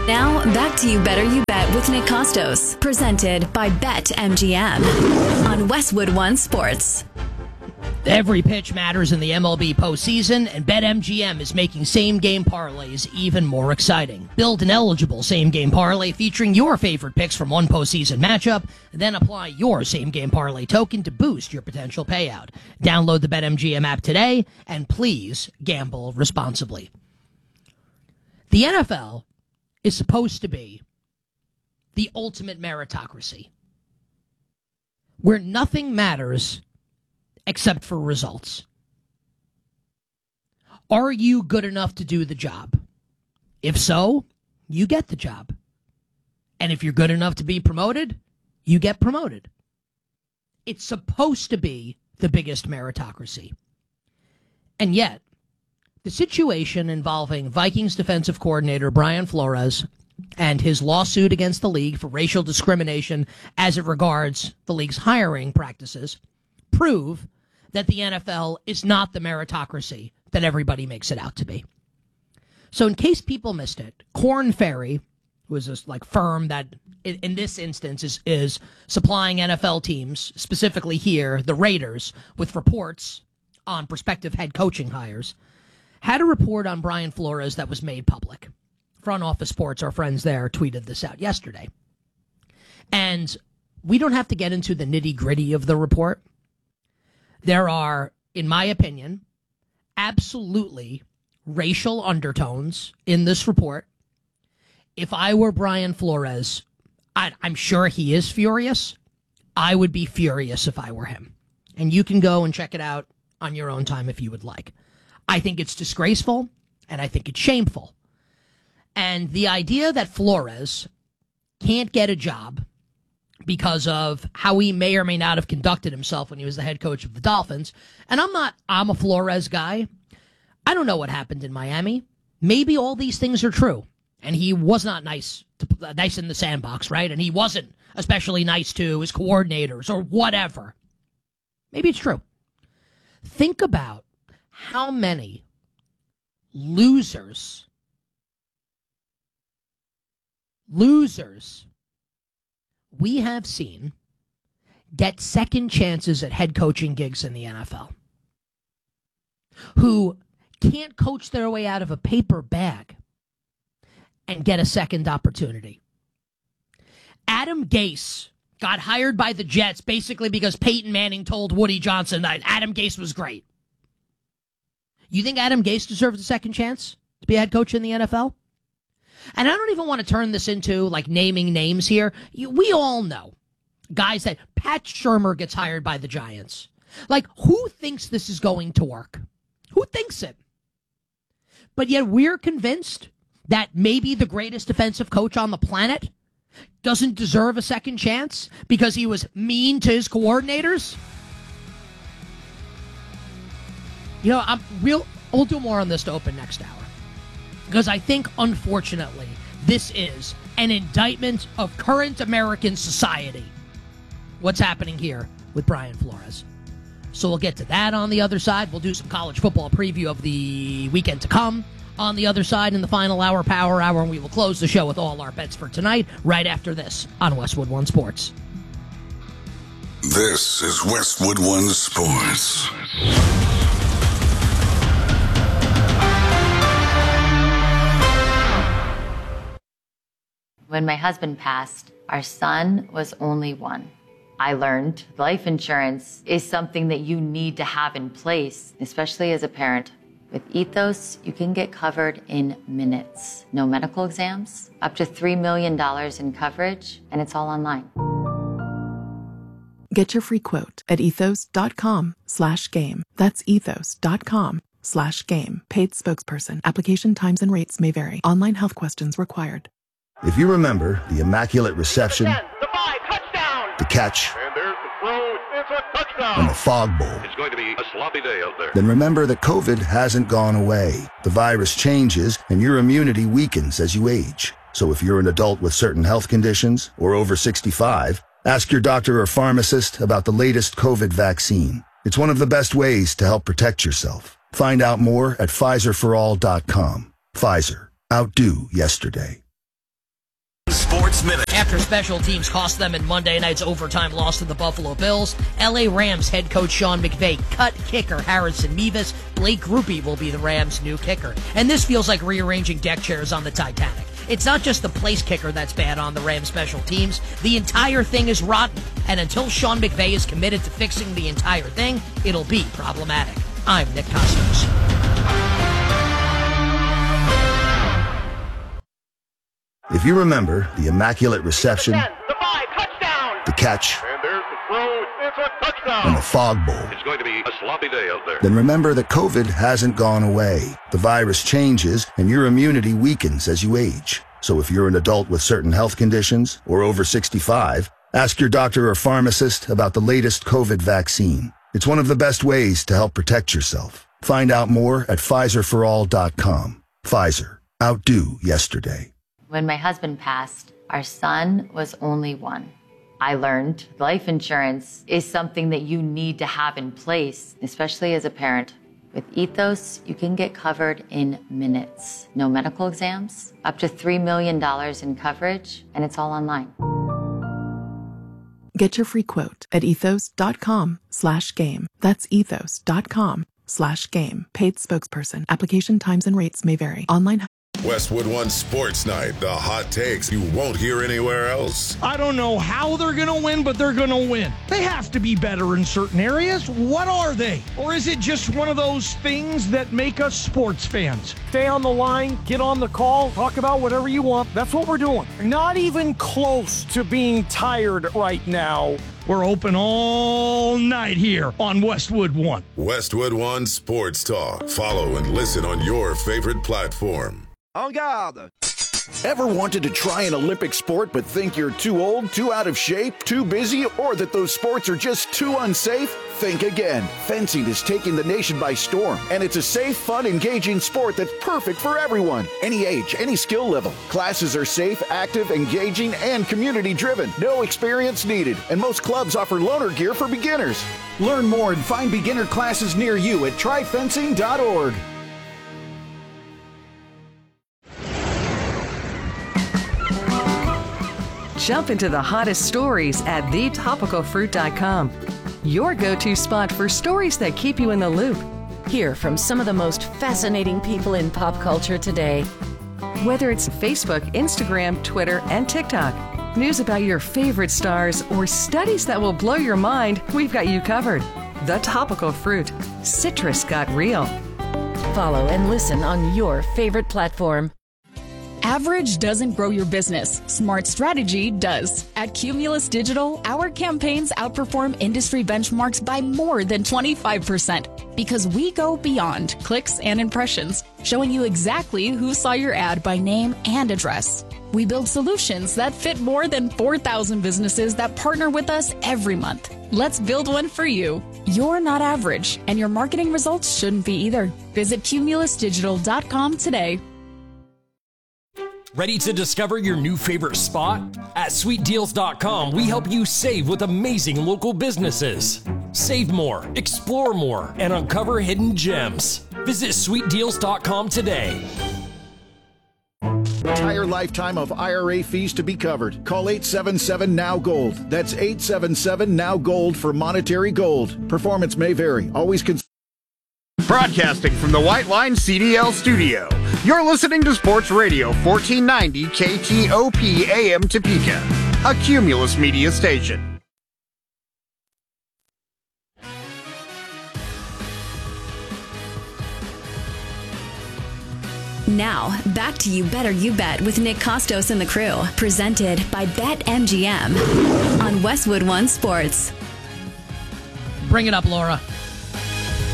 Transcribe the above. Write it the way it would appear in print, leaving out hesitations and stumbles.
Now, back to You Better You Bet with Nick Costos, presented by BetMGM on Westwood One Sports. Every pitch matters in the MLB postseason, and BetMGM is making same-game parlays even more exciting. Build an eligible same-game parlay featuring your favorite picks from one postseason matchup, and then apply your same-game parlay token to boost your potential payout. Download the BetMGM app today, and please gamble responsibly. The NFL is supposed to be the ultimate meritocracy, where nothing matters except for results. Are you good enough to do the job? If so, you get the job. And if you're good enough to be promoted, you get promoted. It's supposed to be the biggest meritocracy. And yet, the situation involving Vikings defensive coordinator Brian Flores and his lawsuit against the league for racial discrimination as it regards the league's hiring practices prove that the NFL is not the meritocracy that everybody makes it out to be. So in case people missed it, Korn Ferry was this firm that in this instance is supplying NFL teams, specifically here, the Raiders, with reports on prospective head coaching hires, had a report on Brian Flores that was made public. Front Office Sports, our friends there, tweeted this out yesterday. And we don't have to get into the nitty-gritty of the report. There are, in my opinion, absolutely racial undertones in this report. If I were Brian Flores, I'm sure he is furious. I would be furious if I were him. And you can go and check it out on your own time if you would like. I think it's disgraceful, and I think it's shameful. And the idea that Flores can't get a job because of how he may or may not have conducted himself when he was the head coach of the Dolphins. And I'm a Flores guy. I don't know what happened in Miami. Maybe all these things are true. And he was not nice in the sandbox, right? And he wasn't especially nice to his coordinators or whatever. Maybe it's true. Think about how many losers we have seen get second chances at head coaching gigs in the NFL, who can't coach their way out of a paper bag and get a second opportunity. Adam Gase got hired by the Jets basically because Peyton Manning told Woody Johnson that Adam Gase was great. You think Adam Gase deserves a second chance to be a head coach in the NFL? And I don't even want to turn this into naming names here. We all know guys that Pat Shurmur gets hired by the Giants. Who thinks this is going to work? Who thinks it? But yet we're convinced that maybe the greatest defensive coach on the planet doesn't deserve a second chance because he was mean to his coordinators. We'll do more on this to open next hour. Because I think, unfortunately, this is an indictment of current American society. What's happening here with Brian Flores. So we'll get to that on the other side. We'll do some college football preview of the weekend to come on the other side in the final hour, Power Hour, and we will close the show with all our bets for tonight right after this on Westwood One Sports. This is Westwood One Sports. When my husband passed, our son was only one. I learned life insurance is something that you need to have in place, especially as a parent. With Ethos, you can get covered in minutes. No medical exams, up to $3 million in coverage, and it's all online. Get your free quote at ethos.com/game. That's ethos.com/game. Paid spokesperson. Application times and rates may vary. Online health questions required. If you remember the Immaculate Reception, 10, the 5, touchdown! The catch, And there's the throw, it's a touchdown! and the Fog Bowl, It's going to be a sloppy day out there. then remember that COVID hasn't gone away. The virus changes, and your immunity weakens as you age. So if you're an adult with certain health conditions or over 65, ask your doctor or pharmacist about the latest COVID vaccine. It's one of the best ways to help protect yourself. Find out more at PfizerForAll.com. Pfizer. Outdo yesterday. Sports Minute. After special teams cost them in Monday night's overtime loss to the Buffalo Bills, LA Rams head coach Sean McVay cut kicker Harrison Mevis. Blake Grupe will be the Rams' new kicker. And this feels like rearranging deck chairs on the Titanic. It's not just the place kicker that's bad on the Rams special teams. The entire thing is rotten. And until Sean McVay is committed to fixing the entire thing, it'll be problematic. I'm Nick Costos. If you remember the immaculate reception, The 5, touchdown! the catch, And there's the throw. It's a touchdown! and the fog bowl, It's going to be a sloppy day out there. then remember that COVID hasn't gone away. The virus changes and your immunity weakens as you age. So if you're an adult with certain health conditions or over 65, ask your doctor or pharmacist about the latest COVID vaccine. It's one of the best ways to help protect yourself. Find out more at PfizerForAll.com. Pfizer. Outdo yesterday. When my husband passed, our son was only one. I learned life insurance is something that you need to have in place, especially as a parent. With Ethos, you can get covered in minutes. No medical exams, up to $3 million in coverage, and it's all online. Get your free quote at ethos.com/game. That's ethos.com/game. Paid spokesperson. Application times and rates may vary. Online. Westwood One Sports Night. The hot takes you won't hear anywhere else. I don't know how they're going to win, but they're going to win. They have to be better in certain areas. What are they? Or is it just one of those things that make us sports fans? Stay on the line, get on the call, talk about whatever you want. That's what we're doing. Not even close to being tired right now. We're open all night here on Westwood One. Westwood One Sports Talk. Follow and listen on your favorite platform. En garde. Ever wanted to try an Olympic sport but think you're too old, too out of shape, too busy, or that those sports are just too unsafe? Think again. Fencing is taking the nation by storm, and it's a safe, fun, engaging sport that's perfect for everyone. Any age, any skill level. Classes are safe, active, engaging, and community-driven. No experience needed, and most clubs offer loaner gear for beginners. Learn more and find beginner classes near you at tryfencing.org. Jump into the hottest stories at thetopicalfruit.com. Your go-to spot for stories that keep you in the loop. Hear from some of the most fascinating people in pop culture today. Whether it's Facebook, Instagram, Twitter, and TikTok, news about your favorite stars, or studies that will blow your mind, we've got you covered. The Topical Fruit. Citrus got real. Follow and listen on your favorite platform. Average doesn't grow your business. Smart strategy does. At Cumulus Digital, our campaigns outperform industry benchmarks by more than 25% because we go beyond clicks and impressions, showing you exactly who saw your ad by name and address. We build solutions that fit more than 4,000 businesses that partner with us every month. Let's build one for you. You're not average, and your marketing results shouldn't be either. Visit cumulusdigital.com today. Ready to discover your new favorite spot? At sweetdeals.com, we help you save with amazing local businesses. Save more, explore more, and uncover hidden gems. Visit sweetdeals.com today. Entire lifetime of IRA fees to be covered. Call 877-NOW-GOLD. That's 877-NOW-GOLD for monetary gold. Performance may vary. Always consider. Broadcasting from the White Line CDL studio, you're listening to Sports Radio 1490 KTOP AM Topeka, a Cumulus media station. Now, back to You Better You Bet with Nick Costos and the crew, presented by BetMGM on Westwood One Sports. Bring it up, Laura.